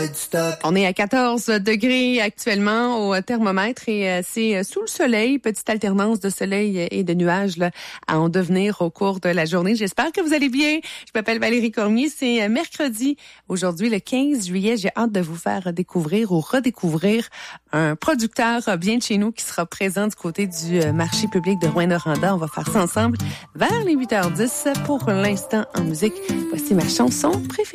On est à 14 degrés actuellement au thermomètre et c'est sous le soleil, petite alternance de soleil et de nuages là, à en devenir au cours de la journée. J'espère que vous allez bien. Je m'appelle Valérie Cormier. C'est mercredi, aujourd'hui le 15 juillet. J'ai hâte de vous faire découvrir ou redécouvrir un producteur bien de chez nous qui sera présent du côté du marché public de Rouyn-Noranda. On va faire ça ensemble vers les 8h10. Pour l'instant en musique, voici ma chanson préférée.